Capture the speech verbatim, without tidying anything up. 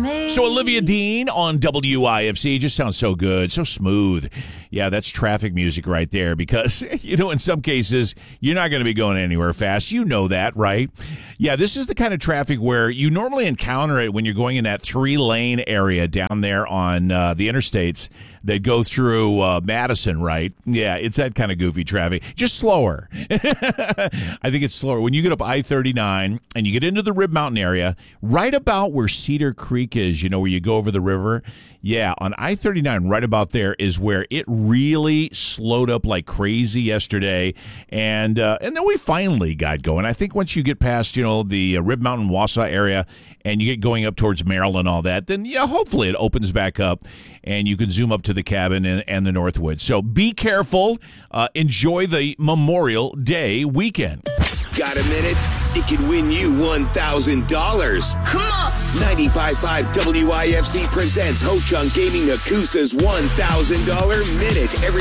me. So Olivia Dean on W I F C just sounds so good, so smooth. Yeah, that's traffic music right there because, you know, in some cases, you're not going to be going anywhere fast. You know that, right? Yeah, this is the kind of traffic where you normally encounter it when you're going in that three-lane area down there on uh, the interstates that go through uh, Madison, right? Yeah, it's that kind of goofy traffic. Just slower. I think it's slower. When you get up I thirty-nine and you get into the Rib Mountain area, right about where Cedar Creek is, you know, where you go over the river. Yeah, on I thirty-nine, right about there is where it really slowed up like crazy yesterday. And uh, and then we finally got going. I think once you get past, you know, the uh, Rib Mountain, Wausau area, and you get going up towards Maryland and all that, then, yeah, hopefully it opens back up and you can zoom up to the cabin and, and the Northwood. So be careful. Uh, enjoy the Memorial Day weekend. Got a minute? It could win you one thousand dollars. Come on. ninety-five point five W I F C presents Ho Chunk Gaming Akusa's one thousand dollars Minute every